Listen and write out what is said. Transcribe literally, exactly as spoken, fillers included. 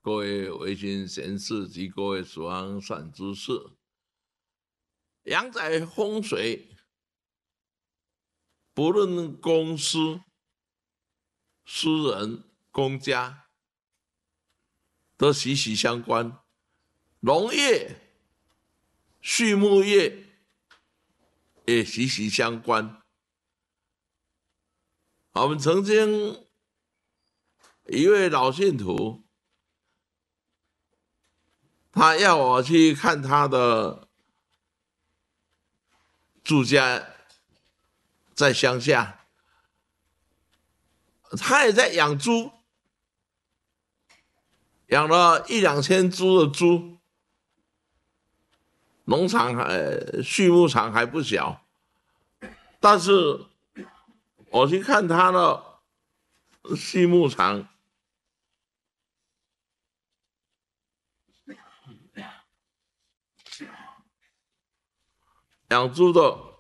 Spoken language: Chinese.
各位维新贤士及各位属行善知识，阳宅风水，不论公司、私人、公家，都息息相关。农业、畜牧业也息息相关。我们曾经一位老信徒，他要我去看他的住家，在乡下，他也在养猪，养了一两千猪的猪，农场呃畜牧场还不小，但是我去看他的畜牧场，养猪的